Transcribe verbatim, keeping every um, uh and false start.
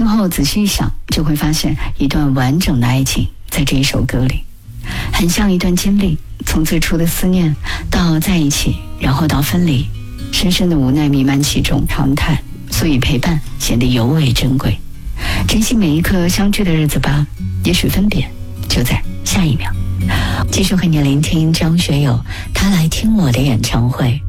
后仔细一想，就会发现一段完整的爱情在这一首歌里，很像一段经历，从最初的思念到在一起，然后到分离，深深的无奈弥漫其中，长叹，所以陪伴显得尤为珍贵。珍惜每一刻相聚的日子吧，也许分别就在下一秒。继续和你聆听张学友他来听我的演唱会。